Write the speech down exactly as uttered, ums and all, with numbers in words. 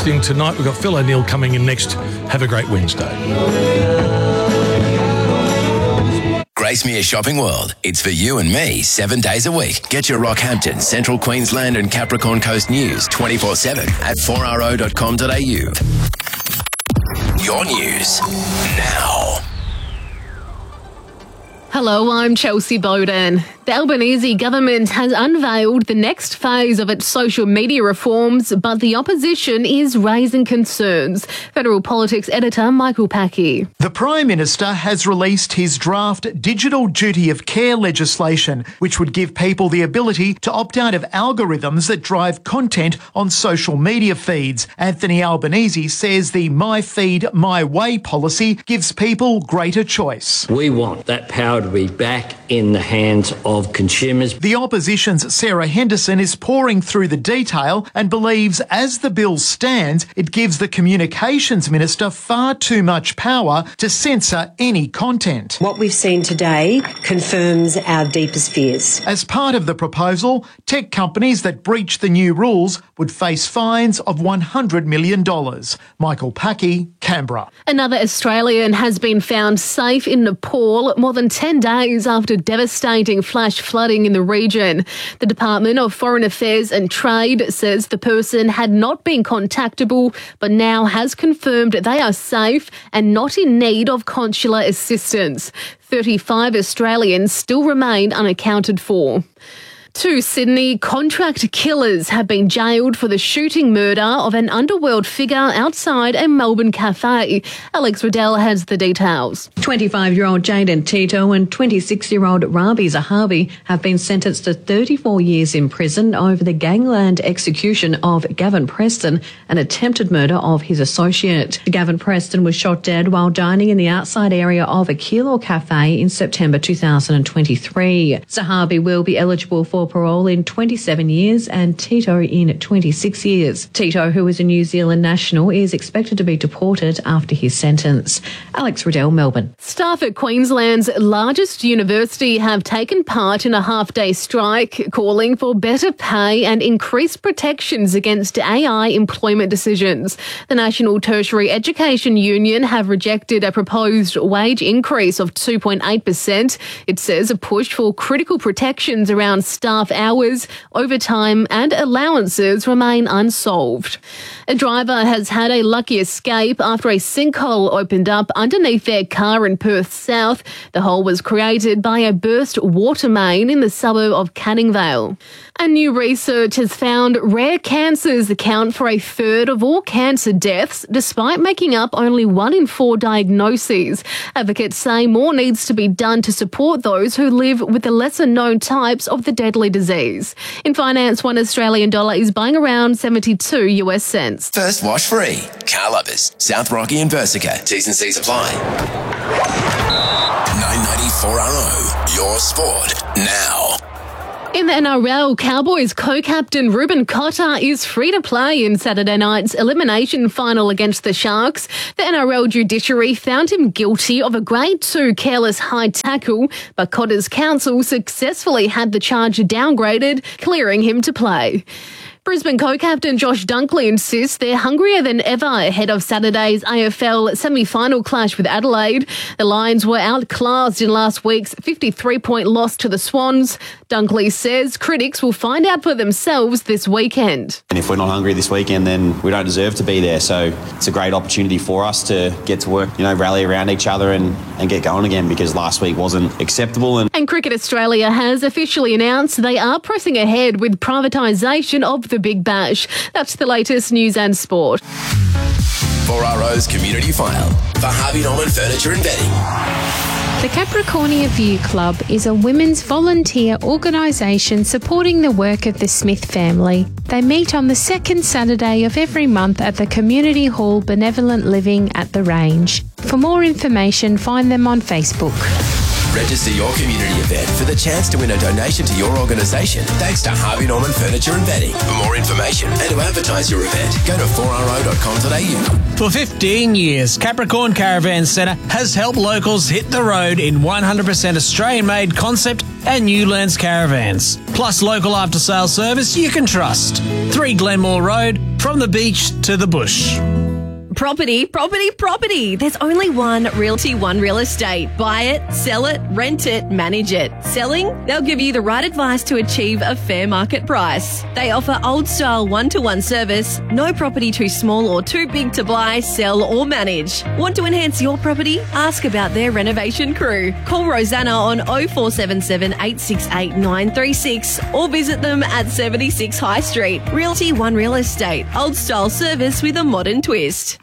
listening tonight. We've got Phil O'Neill coming in next. Have a great Wednesday. Gracemere Shopping World. It's for you and me seven days a week. Get your Rockhampton, Central Queensland and Capricorn Coast news twenty-four seven at four r o dot com dot a u. Your news now. Hello, I'm Chelsea Bowden. The Albanese government has unveiled the next phase of its social media reforms, but the opposition is raising concerns. Federal Politics editor Michael Packy. The Prime Minister has released his draft Digital Duty of Care legislation, which would give people the ability to opt out of algorithms that drive content on social media feeds. Anthony Albanese says the My Feed, My Way policy gives people greater choice. We want that power to be back in the hands of consumers. The opposition's Sarah Henderson is pouring through the detail and believes as the bill stands, it gives the Communications Minister far too much power to censor any content. What we've seen today confirms our deepest fears. As part of the proposal, tech companies that breach the new rules would face fines of one hundred million dollars. Michael Packy, Canberra. Another Australian has been found safe in Nepal more than ten days after devastating flash flooding in the region. The Department of Foreign Affairs and Trade says the person had not been contactable, but now has confirmed they are safe and not in need of consular assistance. thirty-five Australians still remain unaccounted for. Two Sydney contract killers have been jailed for the shooting murder of an underworld figure outside a Melbourne cafe. Alex Riddell has the details. twenty-five-year-old Jaden Tito and twenty-six-year-old Rabi Zahabi have been sentenced to thirty-four years in prison over the gangland execution of Gavin Preston, an attempted murder of his associate. Gavin Preston was shot dead while dining in the outside area of a Keilor cafe in September two thousand twenty-three. Zahabi will be eligible for parole in twenty-seven years and Tito in twenty-six years. Tito, who is a New Zealand national, is expected to be deported after his sentence. Alex Riddell, Melbourne. Staff at Queensland's largest university have taken part in a half-day strike, calling for better pay and increased protections against A I employment decisions. The National Tertiary Education Union have rejected a proposed wage increase of two point eight percent. It says a push for critical protections around staff hours, overtime and allowances remain unsolved. A driver has had a lucky escape after a sinkhole opened up underneath their car in Perth South. The hole was created by a burst water main in the suburb of Canning Vale. And new research has found rare cancers account for a third of all cancer deaths, despite making up only one in four diagnoses. Advocates say more needs to be done to support those who live with the lesser-known types of the deadly disease. In finance, one Australian dollar is buying around seventy-two US cents. First wash free. Car Lovers, South Rocky and Versica. T's and C's apply. nine ninety-four R O, your sport now. In the N R L, Cowboys co-captain Ruben Cotter is free to play in Saturday night's elimination final against the Sharks. The N R L judiciary found him guilty of a Grade two careless high tackle, but Cotter's counsel successfully had the charge downgraded, clearing him to play. Brisbane co-captain Josh Dunkley insists they're hungrier than ever ahead of Saturday's A F L semi-final clash with Adelaide. The Lions were outclassed in last week's fifty-three point loss to the Swans. Dunkley says critics will find out for themselves this weekend. And if we're not hungry this weekend, then we don't deserve to be there. So it's a great opportunity for us to get to work, you know, rally around each other and, and get going again, because last week wasn't acceptable. And, and Cricket Australia has officially announced they are pressing ahead with privatisation of the Big Bash. That's the latest news and sport. four R O's Community File for Harvey Norman Furniture and Bedding. The Capricornia View Club is a women's volunteer organisation supporting the work of the Smith family. They meet on the second Saturday of every month at the Community Hall Benevolent Living at the Range. For more information, find them on Facebook. Register your community event for the chance to win a donation to your organisation thanks to Harvey Norman Furniture and Bedding. For more information and to advertise your event, go to four r o dot com dot a u. For fifteen years, Capricorn Caravan Centre has helped locals hit the road in one hundred percent Australian-made concept and Newlands caravans. Plus local after-sales service you can trust. three Glenmore Road, from the beach to the bush. Property, property, property. There's only one Realty One Real Estate. Buy it, sell it, rent it, manage it. Selling? They'll give you the right advice to achieve a fair market price. They offer old-style one-to-one service. No property too small or too big to buy, sell or manage. Want to enhance your property? Ask about their renovation crew. Call Rosanna on oh four seven seven, eight six eight, nine three six or visit them at seventy-six High Street. Realty One Real Estate. Old-style service with a modern twist.